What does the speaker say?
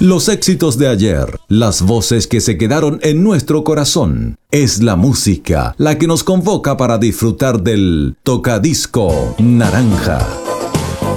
Los éxitos de ayer, las voces que se quedaron en nuestro corazón. Es la música la que nos convoca para disfrutar del Tocadisco Naranja.